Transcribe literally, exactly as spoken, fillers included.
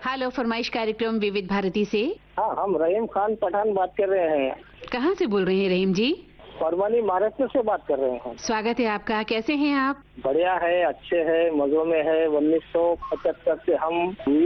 Hello, फरमाइश कार्यक्रम विविध भारती से। हाँ, हम रहीम खान पठान बात कर रहे हैं। कहाँ से बोल रहे हैं रहीम जी? परवानी महाराष्ट्र से बात कर रहे हैं। स्वागत है आपका। कैसे हैं आप? बढ़िया है, अच्छे है, मजों में है। उन्नीस सौ पचहत्तर से हम